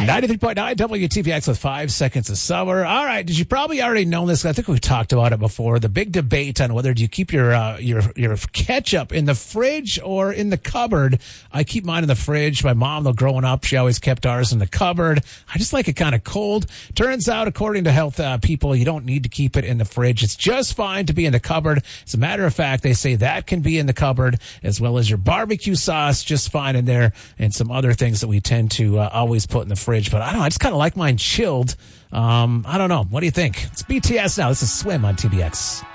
93.9 WTVX with 5 seconds of summer. All right. Did you probably already know this? I think we've talked about it before. The big debate on whether do you keep your ketchup in the fridge or in the cupboard. I keep mine in the fridge. My mom, though, growing up, she always kept ours in the cupboard. I just like it kind of cold. Turns out, according to health people, you don't need to keep it in the fridge. It's just fine to be in the cupboard. As a matter of fact, they say that can be in the cupboard as well as your barbecue sauce, just fine in there, and some other things that we tend to always put in the fridge. But I don't know. I just kind of like mine chilled. I don't know. What do you think? It's BTS now. This is Swim on TBX.